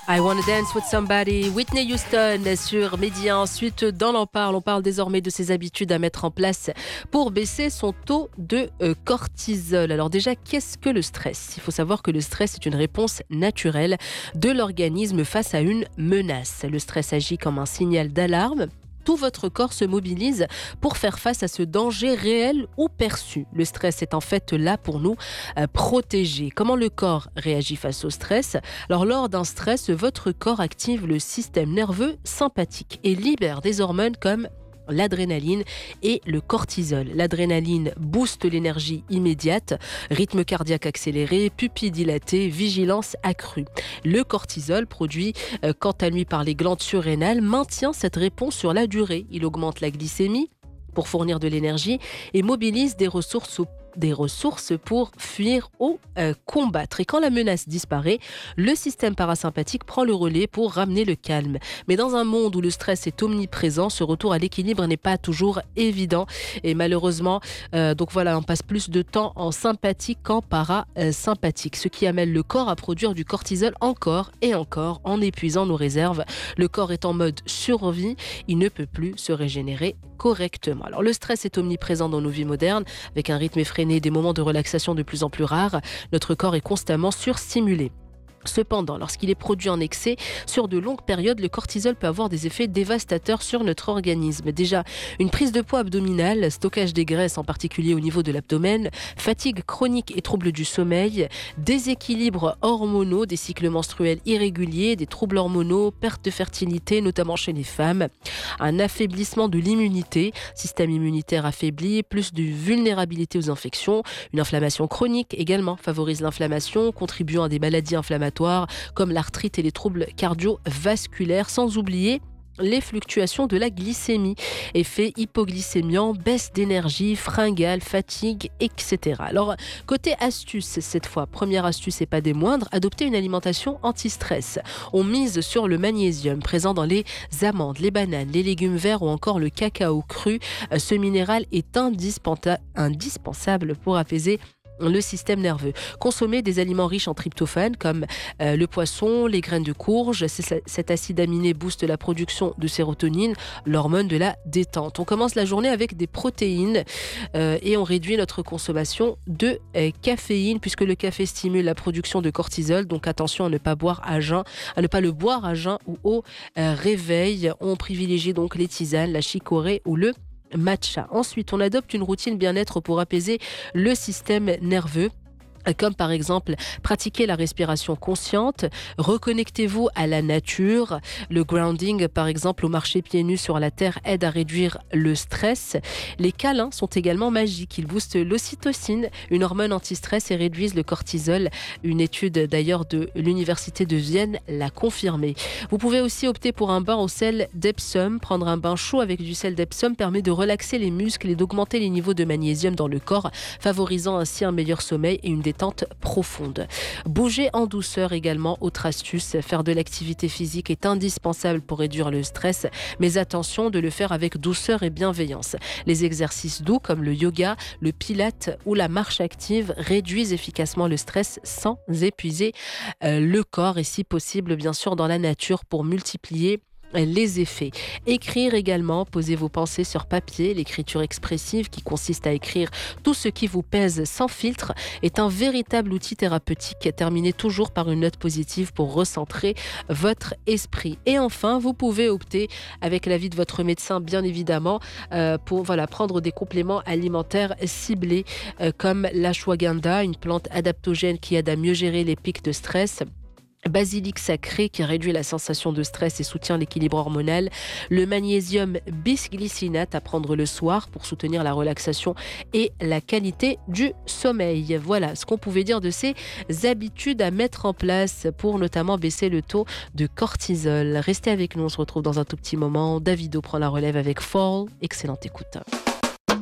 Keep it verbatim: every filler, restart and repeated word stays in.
I Wanna Dance with Somebody, Whitney Houston sur Média. Ensuite, dans l'En parle, on parle désormais de ses habitudes à mettre en place pour baisser son taux de euh, cortisol. Alors déjà, qu'est-ce que le stress ? Il faut savoir que le stress est une réponse naturelle de l'organisme face à une menace. Le stress agit comme un signal d'alarme. Tout votre corps se mobilise pour faire face à ce danger réel ou perçu. Le stress est en fait là pour nous euh, protéger. Comment le corps réagit face au stress ? Alors lors d'un stress, votre corps active le système nerveux sympathique et libère des hormones comme l'adrénaline et le cortisol. L'adrénaline booste l'énergie immédiate, rythme cardiaque accéléré, pupilles dilatées, vigilance accrue. Le cortisol, produit euh, quant à lui par les glandes surrénales, maintient cette réponse sur la durée. Il augmente la glycémie pour fournir de l'énergie et mobilise des ressources au des ressources pour fuir ou euh, combattre. Et quand la menace disparaît, le système parasympathique prend le relais pour ramener le calme. Mais dans un monde où le stress est omniprésent, ce retour à l'équilibre n'est pas toujours évident. Et malheureusement, euh, donc voilà, on passe plus de temps en sympathique qu'en parasympathique, ce qui amène le corps à produire du cortisol encore et encore en épuisant nos réserves. Le corps est en mode survie, il ne peut plus se régénérer correctement. Alors le stress est omniprésent dans nos vies modernes, avec un rythme effréné, des moments de relaxation de plus en plus rares. Notre corps est constamment surstimulé. Cependant, lorsqu'il est produit en excès, sur de longues périodes, le cortisol peut avoir des effets dévastateurs sur notre organisme. Déjà, une prise de poids abdominale, stockage des graisses, en particulier au niveau de l'abdomen, fatigue chronique et troubles du sommeil, déséquilibres hormonaux, des cycles menstruels irréguliers, des troubles hormonaux, perte de fertilité, notamment chez les femmes, un affaiblissement de l'immunité, système immunitaire affaibli, plus de vulnérabilité aux infections, une inflammation chronique également favorise l'inflammation, contribuant à des maladies inflammatoires comme l'arthrite et les troubles cardiovasculaires, sans oublier les fluctuations de la glycémie, effet hypoglycémiant, baisse d'énergie, fringale, fatigue, et cetera. Alors, côté astuce, cette fois, première astuce et pas des moindres, adopter une alimentation anti-stress. On mise sur le magnésium présent dans les amandes, les bananes, les légumes verts ou encore le cacao cru. Ce minéral est indispensa- indispensable pour apaiser le système nerveux. Consommer des aliments riches en tryptophane comme euh, le poisson, les graines de courge. C'est, cet acide aminé booste la production de sérotonine, l'hormone de la détente. On commence la journée avec des protéines euh, et on réduit notre consommation de euh, caféine puisque le café stimule la production de cortisol. Donc attention à ne pas boire à jeun, à ne pas le boire à jeun ou au euh, réveil. On privilégie donc les tisanes, la chicorée ou le matcha. Ensuite, on adopte une routine bien-être pour apaiser le système nerveux, comme par exemple pratiquer la respiration consciente, reconnectez-vous à la nature. Le grounding, par exemple, au marcher pieds nus sur la terre aide à réduire le stress. Les câlins sont également magiques. Ils boostent l'ocytocine, une hormone anti-stress, et réduisent le cortisol. Une étude d'ailleurs de l'Université de Vienne l'a confirmé. Vous pouvez aussi opter pour un bain au sel d'Epsom. Prendre un bain chaud avec du sel d'Epsom permet de relaxer les muscles et d'augmenter les niveaux de magnésium dans le corps, favorisant ainsi un meilleur sommeil et une détente profonde. Bouger en douceur également, autre astuce, faire de l'activité physique est indispensable pour réduire le stress, mais attention de le faire avec douceur et bienveillance. Les exercices doux comme le yoga, le pilate ou la marche active réduisent efficacement le stress sans épuiser euh, le corps et si possible bien sûr dans la nature pour multiplier les effets. Écrire également, posez vos pensées sur papier. L'écriture expressive qui consiste à écrire tout ce qui vous pèse sans filtre est un véritable outil thérapeutique. Terminez toujours par une note positive pour recentrer votre esprit. Et enfin, vous pouvez opter avec l'avis de votre médecin bien évidemment euh, pour voilà, prendre des compléments alimentaires ciblés euh, comme l'ashwagandha, une plante adaptogène qui aide à mieux gérer les pics de stress. Basilic sacré qui réduit la sensation de stress et soutient l'équilibre hormonal, le magnésium bisglycinate à prendre le soir pour soutenir la relaxation et la qualité du sommeil. Voilà ce qu'on pouvait dire de ces habitudes à mettre en place pour notamment baisser le taux de cortisol. Restez avec nous, on se retrouve dans un tout petit moment. Davido prend la relève avec Fall. Excellente écoute.